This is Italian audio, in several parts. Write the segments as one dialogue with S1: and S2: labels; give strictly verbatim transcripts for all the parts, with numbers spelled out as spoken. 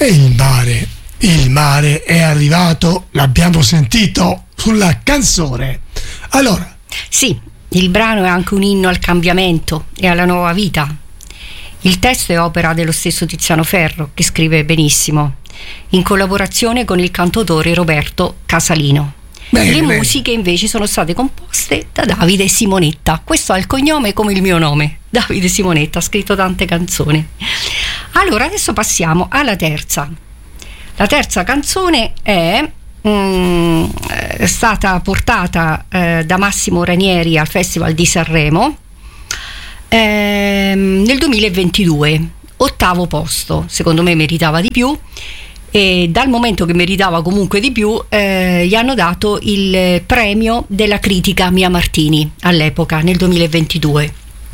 S1: E il mare, il mare è arrivato, l'abbiamo sentito sulla canzone. Allora.
S2: Sì, il brano è anche un inno al cambiamento e alla nuova vita. Il testo è opera dello stesso Tiziano Ferro, che scrive benissimo, in collaborazione con il cantautore Roberto Casalino.
S1: Bene,
S2: Le
S1: bene.
S2: musiche invece sono state composte da Davide Simonetta. Questo ha il cognome come il mio nome, Davide Simonetta, ha scritto tante canzoni. Allora adesso passiamo alla terza. La terza canzone è, mm, è stata portata eh, da Massimo Ranieri al Festival di Sanremo ehm, nel duemilaventidue, ottavo posto. Secondo me meritava di più, e dal momento che meritava comunque di più eh, gli hanno dato il premio della critica Mia Martini all'epoca, nel duemilaventidue.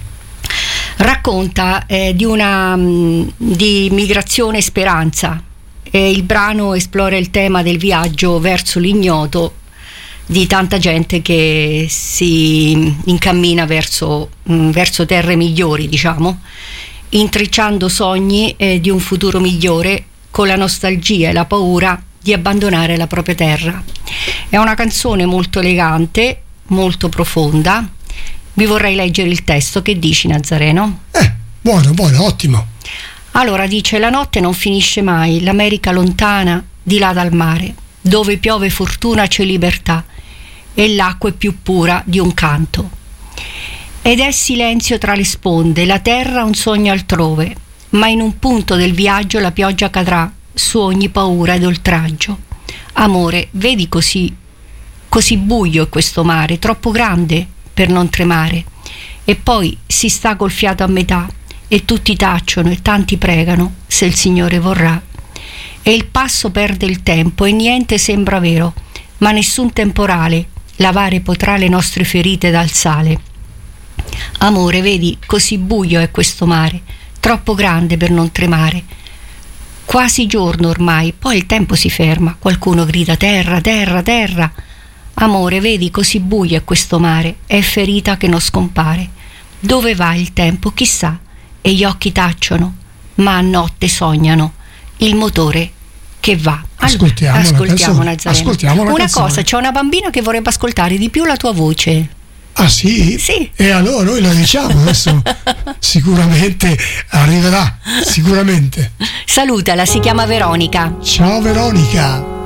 S2: Racconta eh, di una mh, di migrazione e speranza, e il brano esplora il tema del viaggio verso l'ignoto di tanta gente che si incammina verso, mh, verso terre migliori, diciamo, intrecciando sogni eh, di un futuro migliore con la nostalgia e la paura di abbandonare la propria terra. È una canzone molto elegante, molto profonda. Vi vorrei leggere il testo. Che dici, Nazareno?
S1: Eh, buono, buono, ottimo.
S2: Allora dice: la notte non finisce mai, l'America lontana, di là dal mare, dove piove fortuna c'è libertà, e l'acqua è più pura di un canto. Ed è silenzio tra le sponde, la terra un sogno altrove, ma in un punto del viaggio la pioggia cadrà su ogni paura ed oltraggio. Amore, vedi così, così buio è questo mare, troppo grande per non tremare. E poi si sta col fiato a metà, e tutti tacciono e tanti pregano, se il Signore vorrà. E il passo perde il tempo e niente sembra vero, ma nessun temporale lavare potrà le nostre ferite dal sale. Amore, vedi, così buio è questo mare, troppo grande per non tremare. Quasi giorno ormai, poi il tempo si ferma, qualcuno grida terra, terra, terra. Amore, vedi, così buio è questo mare, è ferita che non scompare. Dove va il tempo, chissà, e gli occhi tacciono, ma a notte sognano il motore che va.
S1: Ascoltiamo,
S2: allora, ascoltiamo
S1: canzone.
S2: Nazareno.
S1: Ascoltiamo la
S2: una
S1: canzone.
S2: cosa, c'è una bambina che vorrebbe ascoltare di più la tua voce.
S1: Ah sì?
S2: Sì.
S1: E allora noi la diciamo adesso. Sicuramente arriverà, sicuramente.
S2: Salutala, si chiama Veronica.
S1: Ciao Veronica.